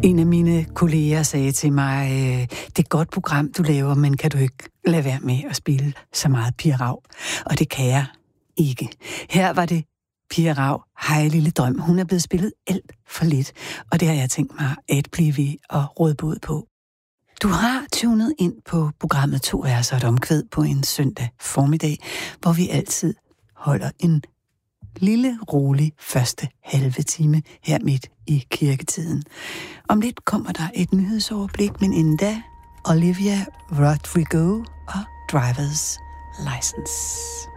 En af mine kolleger sagde til mig, det er et godt program, du laver, men kan du ikke lade være med at spille så meget Pia Rauch? Og det kan jeg ikke. Her var det Pia Rauch, Hej lille drøm. Hun er blevet spillet alt for lidt, og det har jeg tænkt mig at blive ved og råde bod på. Du har tunet ind på programmet 2 vers og et omkvæd på en søndag formiddag, hvor vi altid holder en lille, rolig første halve time her midt i kirketiden. Om lidt kommer der et nyhedsoverblik, men inden da, Olivia Rodrigo og Driver's License.